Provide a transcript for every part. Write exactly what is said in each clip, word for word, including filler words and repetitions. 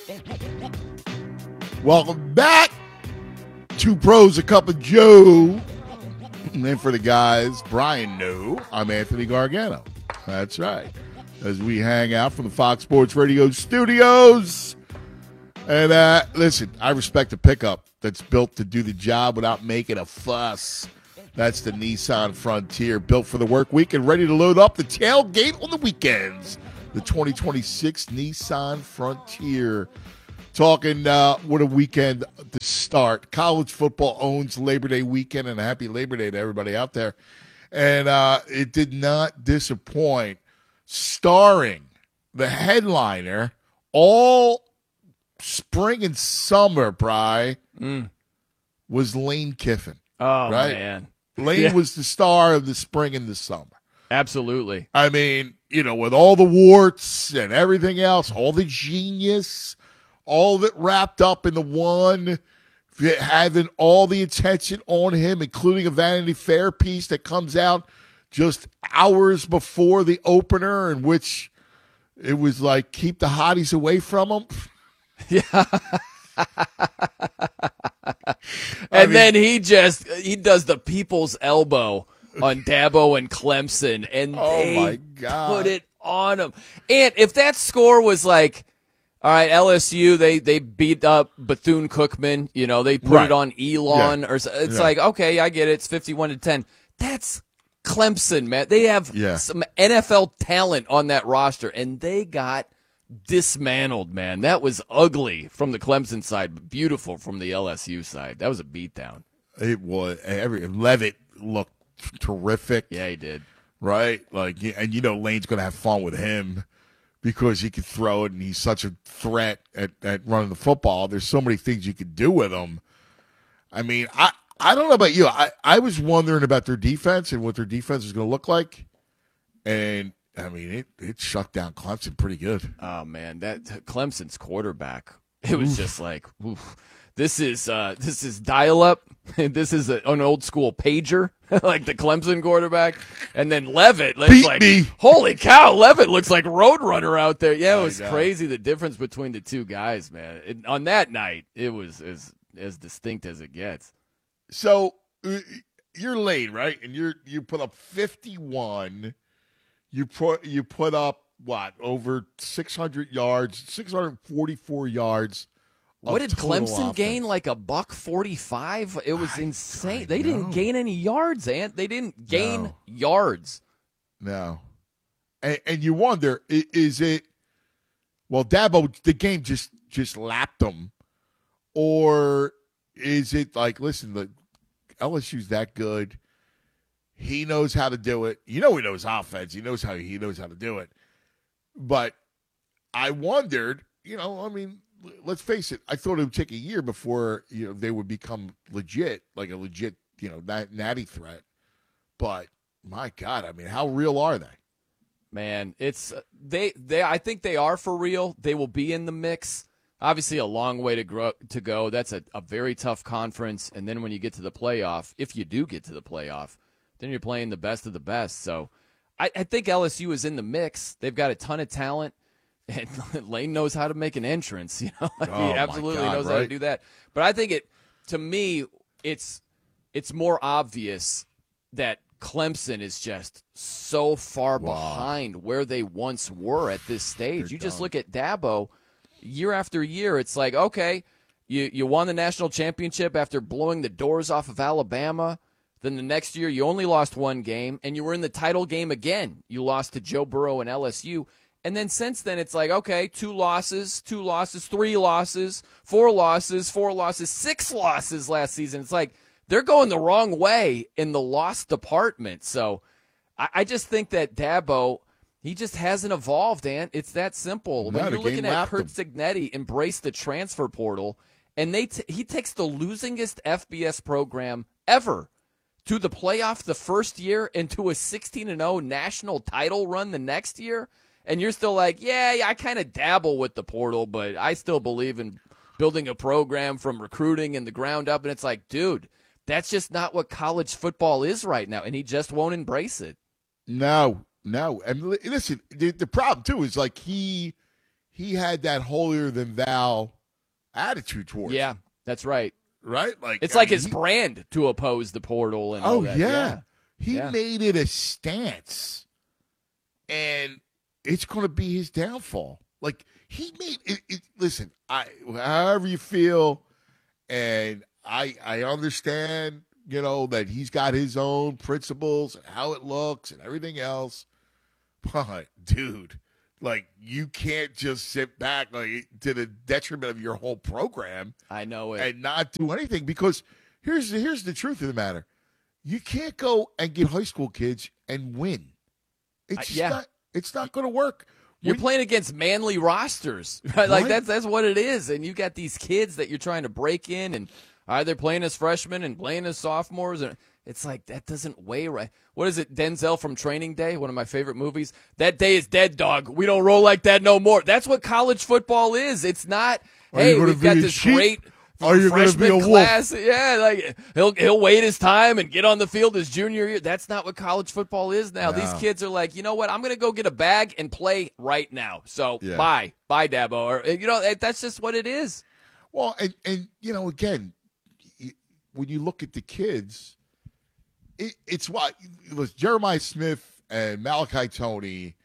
Welcome back. Two pros, a cup of Joe. And then for the guys, Brian No. I'm Anthony Gargano. That's right. As we hang out from the Fox Sports Radio studios. And uh, listen, I respect the pickup that's built to do the job without making a fuss. That's the Nissan Frontier, built for the work week and ready to load up the tailgate on the weekends. The twenty twenty-six Nissan Frontier. Talking uh, what a weekend to start. College football owns Labor Day weekend, and a happy Labor Day to everybody out there. And uh, it did not disappoint. Starring the headliner all spring and summer, Bri, mm. was Lane Kiffin. Oh, right? man. Lane yeah. was the star of the spring and the summer. Absolutely. I mean, you know, with all the warts and everything else, all the genius, all of it wrapped up in the one, having all the attention on him, including a Vanity Fair piece that comes out just hours before the opener, in which it was like, keep the hotties away from him. Yeah. and I mean, then he just, he does the people's elbow on Dabo and Clemson, and oh they my God. put it on him. And if that score was like, all right, L S U, they, they beat up Bethune-Cookman, you know, they put right. it on Elon, yeah. or it's yeah. like, okay, I get it, it's fifty-one to ten. That's Clemson, man. They have yeah. some N F L talent on that roster, and they got dismantled, man. That was ugly from the Clemson side, but beautiful from the L S U side. That was a beatdown. It was. Every Levitt looked terrific. Yeah, he did. Right? Like, and you know Lane's going to have fun with him because he could throw it, and he's such a threat at, at running the football. There's so many things you could do with him. I mean, I, I don't know about you. I, I was wondering about their defense and what their defense is going to look like. And, I mean, it, it shut down Clemson pretty good. Oh, man, that Clemson's quarterback, it was oof. just like, oof. This is uh, this is dial-up. This is a, an old-school pager, like the Clemson quarterback. And then Levitt, it's like, me. holy cow, Levitt looks like Roadrunner out there. Yeah, it was oh, crazy, the difference between the two guys, man. It, on that night, it was as as distinct as it gets. So uh, you're late, right? And you're you put up fifty-one. You put you put up what, over six hundred yards, six hundred forty-four yards. What did Clemson offense. gain? Like a buck forty-five? It was I, insane. I they know. didn't gain any yards, Ant. They didn't gain No. yards. No. And, and you wonder, is it, well, Dabo, the game just, just lapped them, or is it like, listen, the L S U's that good. He knows how to do it. You know he knows offense. He knows how he knows how to do it. But I wondered, you know, I mean, let's face it. I thought it would take a year before, you know, they would become legit, like a legit, you know, nat- natty threat. But my God, I mean, how real are they? Man, it's they. They. I think they are for real. They will be in the mix. Obviously, a long way to grow to go. That's a, a very tough conference. And then when you get to the playoff, if you do get to the playoff, then you're playing the best of the best. So I, I think L S U is in the mix. They've got a ton of talent. And Lane knows how to make an entrance, you know. Like oh he absolutely God, knows right? how to do that. But I think it, to me, it's it's more obvious that Clemson is just so far wow. behind where they once were at this stage. They're you just done. look at Dabo, year after year. It's like, okay, you you won the national championship after blowing the doors off of Alabama. Then the next year you only lost one game, and you were in the title game again. You lost to Joe Burrow and L S U. And then since then, it's like, okay, two losses, two losses, three losses, four losses, four losses, six losses last season. It's like they're going the wrong way in the loss department. So I, I just think that Dabo, he just hasn't evolved, Ant. It's that simple. No, when the you're game looking at lapped Kurt him. Signetti embrace the transfer portal, and they t- he takes the losingest F B S program ever to the playoff the first year and to a sixteen and oh national title run the next year. And you're still like, yeah, I kind of dabble with the portal, but I still believe in building a program from recruiting and the ground up. And it's like, dude, that's just not what college football is right now. And he just won't embrace it. No, no. And li- listen, the, the problem, too, is like he he had that holier than thou attitude towards. Yeah, him, that's right. right? Like It's I like mean, his he, brand to oppose the portal and all oh that. yeah. yeah. he Yeah. made it a stance, and it's going to be his downfall. Like he made it, it. Listen, I however you feel, and I I understand. You know that he's got his own principles and how it looks and everything else. But dude, like you can't just sit back like to the detriment of your whole program I know it. and not do anything, because here's the, here's the truth of the matter. You can't go and get high school kids and win. It's Uh, just yeah. not it's not going to work. You're When- playing against manly rosters, right? Like Right. that's that's what it is, and you got these kids that you're trying to break in, and either playing as freshmen and playing as sophomores, and it's like that doesn't weigh right. What is it, Denzel from Training Day? One of my favorite movies. That day is dead, dog. We don't roll like that no more. That's what college football is. It's not. Are Hey, you gonna we've got be a this sheep? great. Are you gonna be freshman a wolf? class, yeah, like he'll he'll wait his time and get on the field his junior year. That's not what college football is now. No. These kids are like, you know what? I'm going to go get a bag and play right now. So Yeah. bye, bye, Dabo. Or you know, that's just what it is. Well, and and you know, again, y- when you look at the kids, it, it's what listen, Jeremiah Smith and Malachi Tony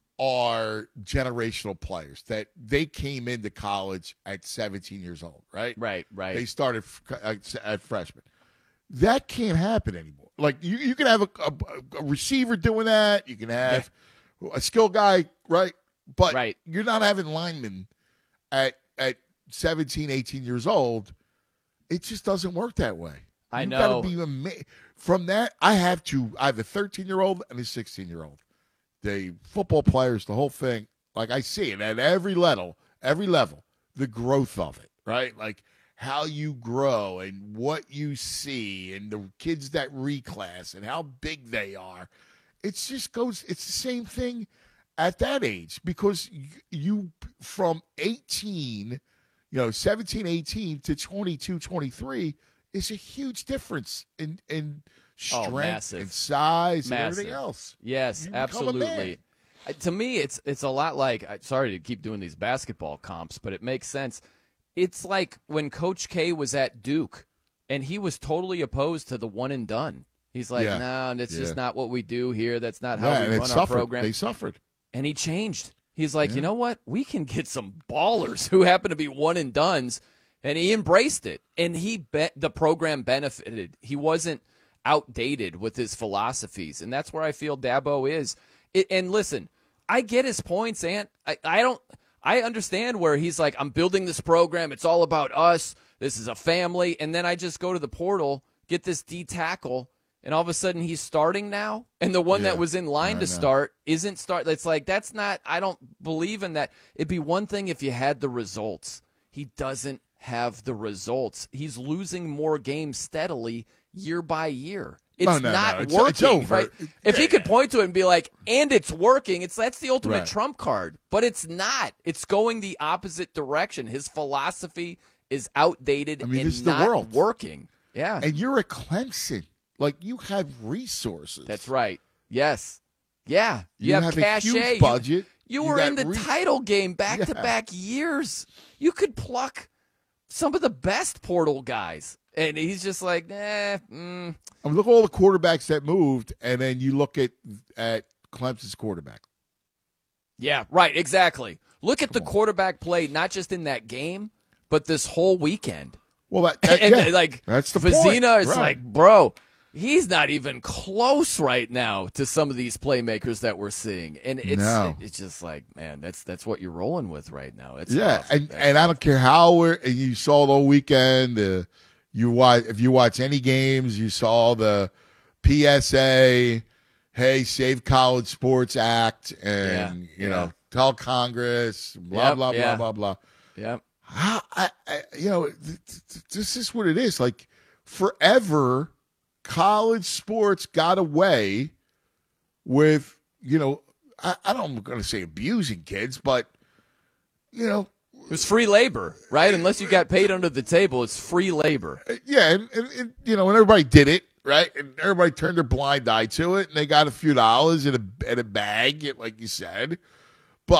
are generational players that they came into college at seventeen years old, right? Right, right. They started f- at at freshman. That can't happen anymore. Like you, you can have a, a, a receiver doing that. You can have a skill guy, right? But Right. you're not having linemen at at seventeen, eighteen years old. It just doesn't work that way. I you know. Gotta be ama- From that, I have to. I have a thirteen-year-old and a sixteen-year-old. The football players, the whole thing. Like I see it at every level, every level, the growth of it, right? Like how you grow and what you see, and the kids that reclass and how big they are. It just goes. It's the same thing at that age, because you, you from eighteen, you know, seventeen, eighteen to twenty-two, twenty-three is a huge difference in in Oh, strength massive. and size and Massive. everything else. Yes, You become a man. absolutely. Uh, To me, it's it's a lot like. I- Sorry to keep doing these basketball comps, but it makes sense. It's like when Coach K was at Duke, and he was totally opposed to the one and done. He's like, Yeah. no, that's Yeah. just not what we do here. That's not how Yeah, we and it run our suffered. program. They suffered. And he changed. He's like, Yeah. you know what? We can get some ballers who happen to be one and dones, and he embraced it. And he bet the program benefited. He wasn't outdated with his philosophies, and that's where I feel Dabo is. It, and listen, I get his points, Ant. I, I don't. I understand where he's like, I'm building this program. It's all about us. This is a family. And then I just go to the portal, get this D tackle, and all of a sudden he's starting now. And the one Yeah, that was in line I to know. start isn't start. It's like, that's not, I don't believe in that. It'd be one thing if you had the results. He doesn't have the results. He's losing more games steadily year by year. It's No, no, not no. It's- working, it's over. right? If he could point to it and be like, and it's working, it's that's the ultimate Right. trump card. But it's not. It's going the opposite direction. His philosophy is outdated I mean, and this is the not world. working. Yeah, And you're at Clemson. Like, you have resources. that's right. Yes. Yeah. You, You have, have a cachet. huge You- budget. You, You were got in the re- title game back to Yeah. back years. You could pluck some of the best portal guys. And he's just like, eh, mm. I mean, look at all the quarterbacks that moved, and then you look at at Clemson's quarterback. Yeah, right, exactly. Look at the on. quarterback play, not just in that game, but this whole weekend. Well, that, that and yeah, like that's the Vizina point. is Right. like, bro, he's not even close right now to some of these playmakers that we're seeing. And it's No. it's just like, man, that's that's what you're rolling with right now. It's Yeah, rough. and That's and I rough. don't care how we're, and you saw the whole weekend. Uh, you watch if you watch any games, you saw the P S A, hey, Save College Sports Act, and Yeah, you yeah. know, tell Congress, blah Yep, blah yeah. blah blah blah. Yeah. How, I, I, you know, th- th- this is what it is. Like forever, college sports got away with, you know, I, I don't, I'm going to say abusing kids, but you know, It was free labor, right? Unless you got paid under the table, it's free labor. yeah, and, and, and you know, and everybody did it, right? And everybody turned their blind eye to it, and they got a few dollars in a in a bag, like you said. But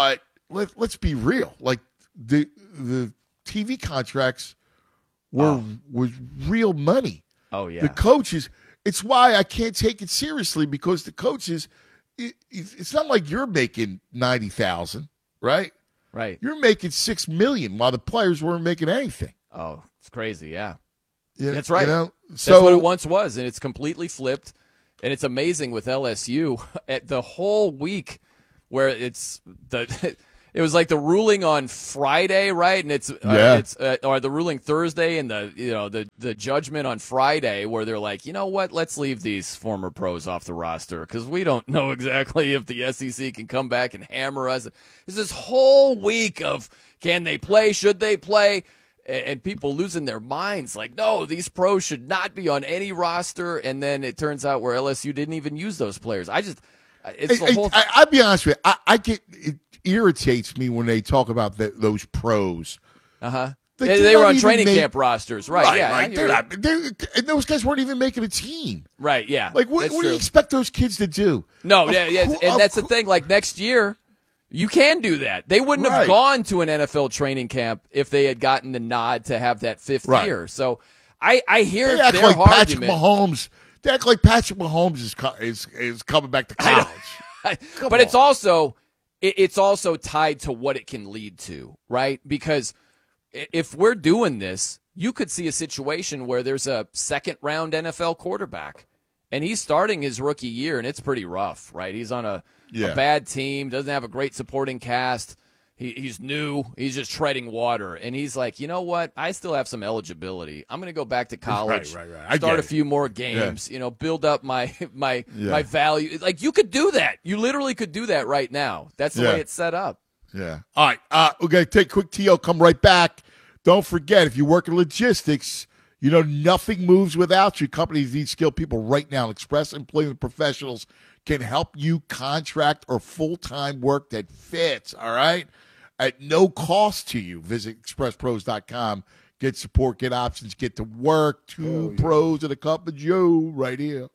let, let's be real. Like the the T V contracts were Oh. was real money. Oh, yeah. The coaches. It's why I can't take it seriously because the coaches. It, it's not like you're making ninety thousand, right? Right. You're making six million while the players weren't making anything. Oh, it's crazy. Yeah. You- That's right. You know? That's So what it once was, and it's completely flipped. And it's amazing with L S U at the whole week where it's the it was like the ruling on Friday, right? And it's uh, Yeah. it's uh, or the ruling Thursday and the you know the the judgment on Friday where they're like, you know what, let's leave these former pros off the roster because we don't know exactly if the S E C can come back and hammer us. There's this whole week of can they play, should they play? And people losing their minds, like, no, these pros should not be on any roster. And then it turns out where L S U didn't even use those players. I just, it's the I, whole. I, I, I'll be honest with you. I, I get it irritates me when they talk about the, those pros. Uh huh. Like, They, they're they were not on even training make- camp rosters, right? yeah, I Like, hear they're you. not, they're, and those guys weren't even making a team. Right. Yeah. Like, what, That's what do you true. expect those kids to do? No, Of yeah, yeah, cour- and of that's the cour- thing. Like next year, you can do that. They wouldn't have Right. gone to an N F L training camp if they had gotten the nod to have that fifth Right. year. So I, I hear They act their like Patrick argument. Mahomes. They act like Patrick Mahomes is co- is, is coming back to college. Come but it's on. also it, it's also tied to what it can lead to, right? Because i- if we're doing this, you could see a situation where there's a second round N F L quarterback and he's starting his rookie year and it's pretty rough, right? He's on a, Yeah. a bad team, doesn't have a great supporting cast. He, he's new. He's just treading water. And he's like, you know what? I still have some eligibility. I'm going to go back to college, right, right. I start get a it. few more games, you know, build up my my Yeah. my value. Like, you could do that. You literally could do that right now. That's the Yeah. way it's set up. Yeah. All right. Uh, we're going to take a quick T O. Come right back. Don't forget, if you work in logistics, you know nothing moves without you. Companies need skilled people right now. Express Employment Professionals can help you contract or full-time work that fits, all right, at no cost to you. Visit express pros dot com. Get support, get options, get to work. Two pros and a cup of Joe right here.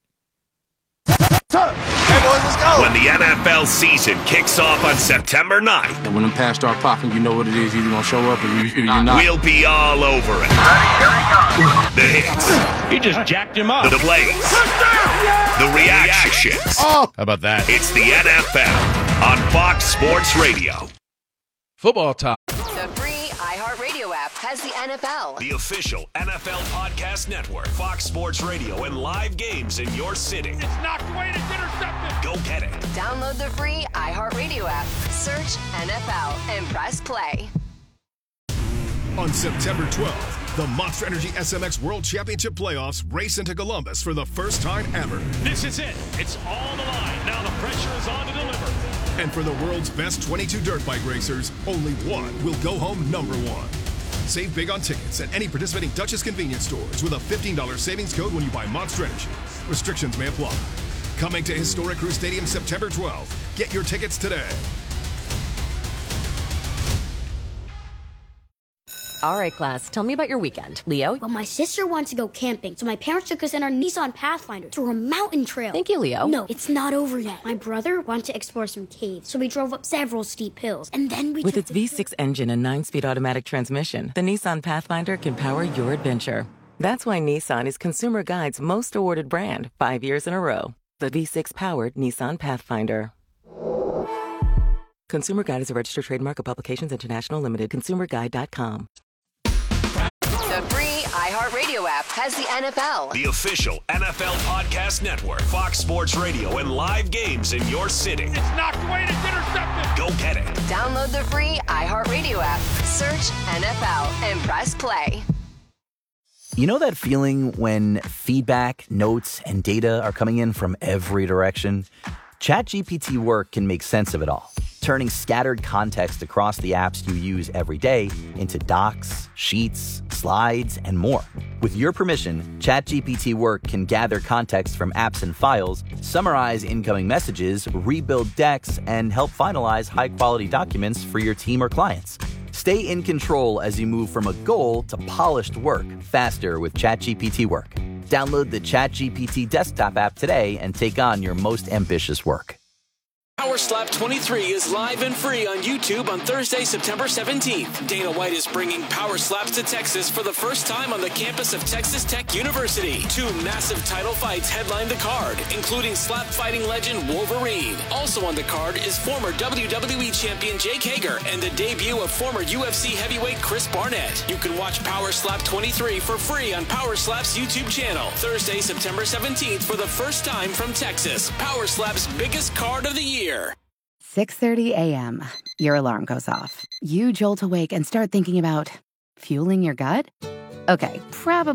When the N F L season kicks off on September ninth, And when them pass start popping, you know what it is. You're going to show up or you, you're not. we'll be all over it. The hits, He just jacked him up. the plays, the reactions. Oh, How about that? It's the N F L on Fox Sports Radio. Football talk. The free iHeartRadio app has the N F L. The official N F L podcast network, Fox Sports Radio, and live games in your city. It's knocked away and it's intercepted. Go get it. Download the free iHeartRadio app, search N F L, and press play. On September twelfth, the Monster Energy S M X World Championship Playoffs race into Columbus for the first time ever. This is it. It's all the line. Now the pressure is on to deliver. And for the world's best twenty-two dirt bike racers, only one will go home number one. Save big on tickets at any participating Duchess convenience stores with a fifteen dollars savings code when you buy Monster Energy. Restrictions may apply. Coming to Historic Crew Stadium September twelfth. Get your tickets today. All right, class, tell me about your weekend. Leo? Well, my sister wants to go camping, so my parents took us in our Nissan Pathfinder to a mountain trail. Thank you, Leo. No, it's not over yet. My brother wanted to explore some caves, so we drove up several steep hills, and then we With took its the- V six engine and nine-speed automatic transmission, the Nissan Pathfinder can power your adventure. That's why Nissan is Consumer Guide's most awarded brand, five years in a row. The V six-powered Nissan Pathfinder. Consumer Guide is a registered trademark of Publications International Limited. consumer guide dot com. The free iHeartRadio app has the N F L. The official N F L podcast network, Fox Sports Radio, and live games in your city. It's knocked away and it's intercepted. Go get it. Download the free iHeartRadio app, search N F L, and press play. You know that feeling when feedback, notes, and data are coming in from every direction? ChatGPT Work can make sense of it all, turning scattered context across the apps you use every day into docs, sheets, slides, and more. With your permission, ChatGPT Work can gather context from apps and files, summarize incoming messages, rebuild decks, and help finalize high-quality documents for your team or clients. Stay in control as you move from a goal to polished work faster with ChatGPT Work. Download the ChatGPT desktop app today and take on your most ambitious work. Power Slap twenty-three is live and free on YouTube on Thursday, September seventeenth. Dana White is bringing Power Slaps to Texas for the first time on the campus of Texas Tech University. Two massive title fights headline the card, including slap fighting legend Wolverine. Also on the card is former W W E champion Jake Hager and the debut of former U F C heavyweight Chris Barnett. You can watch Power Slap twenty-three for free on Power Slap's YouTube channel. Thursday, September seventeenth for the first time from Texas. Power Slap's biggest card of the year. six thirty a.m. Your alarm goes off. You jolt awake and start thinking about fueling your gut? Okay, probably